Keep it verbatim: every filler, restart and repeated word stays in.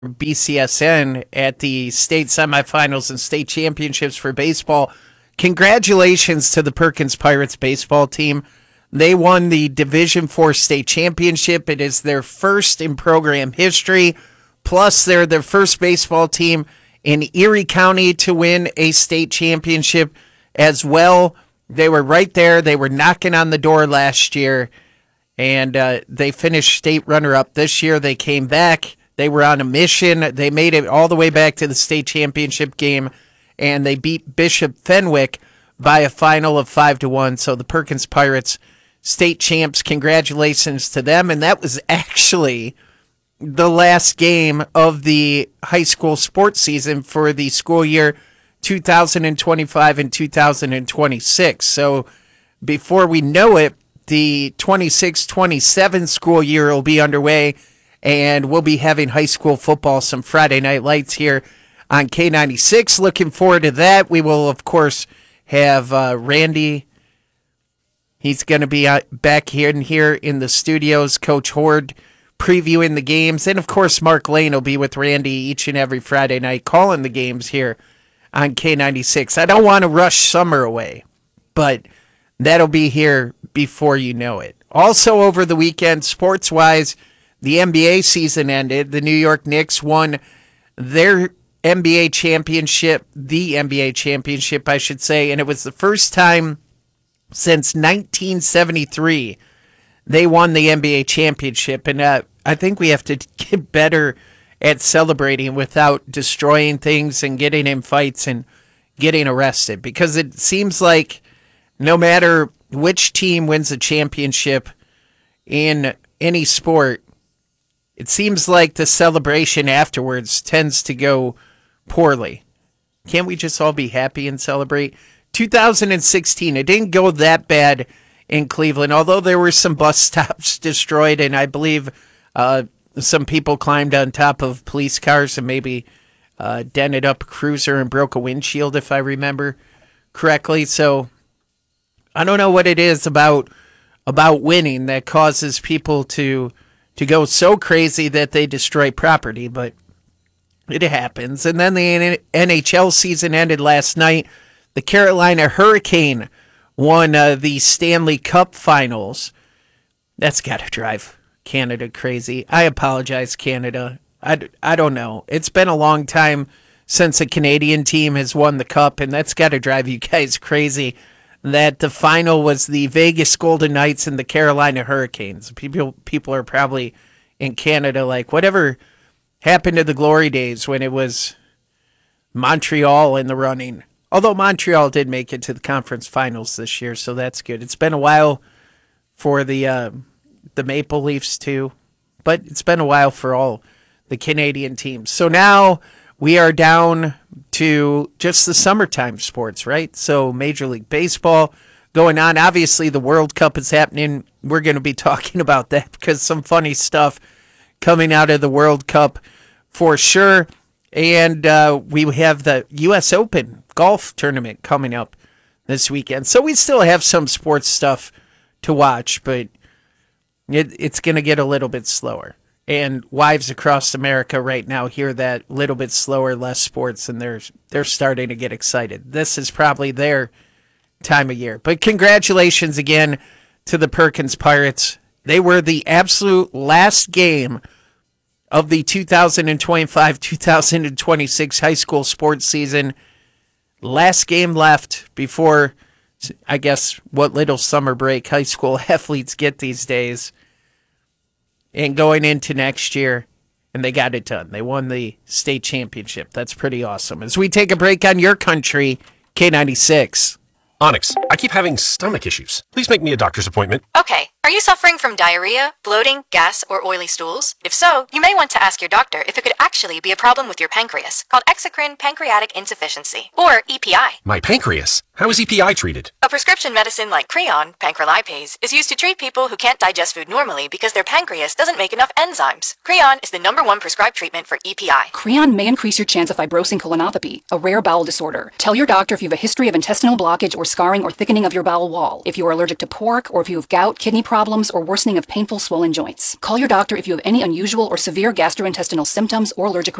B C S N at the state semifinals and state championships for baseball. Congratulations to the Perkins Pirates baseball team. They won the Division four state championship. It is their first in program history. Plus, they're the first baseball team in Erie County to win a state championship as well. They were right there. They were knocking on the door last year, and uh, they finished state runner-up. This year, they came back. They were on a mission. They made it all the way back to the state championship game, and they beat Bishop Fenwick by a final of five to one. So the Perkins Pirates, state champs, congratulations to them. And that was actually the last game of the high school sports season for the school year two thousand twenty-five and two thousand twenty-six. So before we know it, the twenty-six twenty-seven school year will be underway, and we'll be having high school football, some Friday Night Lights here on K ninety-six. Looking forward to that. We will, of course, have uh, Randy. He's going to be uh, back here and here in the studios. Coach Horde previewing the games. And, of course, Mark Lane will be with Randy each and every Friday night calling the games here on K ninety-six. I don't want to rush summer away, but that'll be here before you know it. Also over the weekend, sports-wise, the N B A season ended. The New York Knicks won their N B A championship, the N B A championship, I should say, and it was the first time since nineteen seventy-three they won the N B A championship. And uh, I think we have to get better at celebrating without destroying things and getting in fights and getting arrested, because it seems like no matter which team wins a championship in any sport, it seems like the celebration afterwards tends to go poorly. Can't we just all be happy and celebrate? two thousand sixteen, it didn't go that bad in Cleveland, although there were some bus stops destroyed, and I believe uh, some people climbed on top of police cars and maybe uh, dented up a cruiser and broke a windshield, if I remember correctly. So I don't know what it is about about winning that causes people to to go so crazy that they destroy property, but it happens. And then the N H L season ended last night. The Carolina Hurricane won uh, the Stanley Cup Finals. That's got to drive Canada crazy. I apologize, Canada. I, I don't know. It's been a long time since a Canadian team has won the Cup, and that's got to drive you guys crazy that the final was the Vegas Golden Knights and the Carolina Hurricanes. People people are probably in Canada like, whatever happened to the glory days when it was Montreal in the running? Although Montreal did make it to the conference finals this year, so that's good. It's been a while for the uh, the Maple Leafs too, but it's been a while for all the Canadian teams. So now we are down to just the summertime sports, right? So Major League Baseball going on. Obviously, the World Cup is happening. We're going to be talking about that because some funny stuff coming out of the World Cup for sure. And uh, we have the U S Open golf tournament coming up this weekend. So we still have some sports stuff to watch, but it, it's going to get a little bit slower. And wives across America right now hear that little bit slower, less sports, and they're they're starting to get excited. This is probably their time of year. But congratulations again to the Perkins Pirates. They were the absolute last game of the two thousand twenty-five two thousand twenty-six high school sports season. Last game left before, I guess, what little summer break high school athletes get these days. And going into next year, and they got it done. They won the state championship. That's pretty awesome. As we take a break on your country, K ninety-six. Onyx, I keep having stomach issues. Please make me a doctor's appointment. Okay. Are you suffering from diarrhea, bloating, gas, or oily stools? If so, you may want to ask your doctor if it could actually be a problem with your pancreas, called exocrine pancreatic insufficiency, or E P I. My pancreas? How is E P I treated? A prescription medicine like Creon, pancrelipase, is used to treat people who can't digest food normally because their pancreas doesn't make enough enzymes. Creon is the number one prescribed treatment for E P I. Creon may increase your chance of fibrosing colonopathy, a rare bowel disorder. Tell your doctor if you have a history of intestinal blockage or scarring or thickening of your bowel wall, if you are allergic to pork, or if you have gout, kidney problems, or worsening of painful swollen joints. Call your doctor if you have any unusual or severe gastrointestinal symptoms or allergic